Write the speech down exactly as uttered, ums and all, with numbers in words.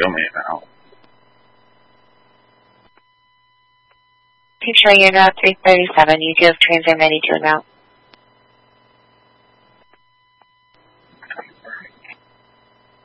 show me an amount. Keep showing you now three thirty-seven. You do have transit ninety-two amount.